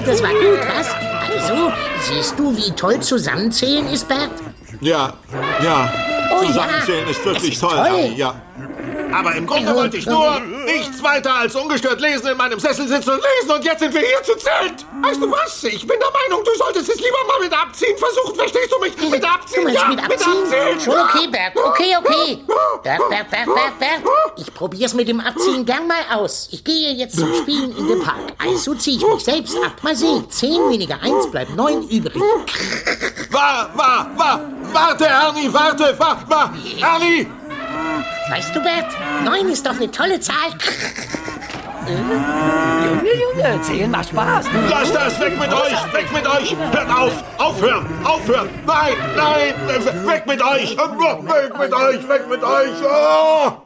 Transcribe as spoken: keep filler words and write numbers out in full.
das war gut, was? Also, siehst du, wie toll Zusammenzählen ist, Bert? Ja, ja. Oh, Zusammenzählen ja. ist wirklich ist toll, toll. Harry, ja. Aber im Grunde Ja, wollte ich ja. nur nichts weiter als ungestört lesen, in meinem Sessel sitzen und lesen und jetzt sind wir hier zu zelt. Weißt du was? Ich bin der Meinung, du solltest es lieber mal mit Abziehen versuchen. Verstehst du mich? Mit Abziehen, Du meinst ja, mit Abziehen? Schon ja. okay, Bert. Okay, okay. Bert, Bert, Bert, Bert, Bert. Ich probier's mit dem Abziehen gern mal aus. Ich gehe jetzt zum Spielen in den Park. Also zieh ich mich selbst ab. Mal sehen. Zehn weniger eins bleibt neun übrig. War, war, war. Warte, Ernie, warte, war, war. Ernie! Weißt du, Bert, neun ist doch eine tolle Zahl. Junge, Junge, zählen macht Spaß. Lass das, weg mit euch, weg mit euch. Hört auf, aufhören, aufhören. Nein, nein, weg mit euch. Weg mit euch, weg mit euch. Oh.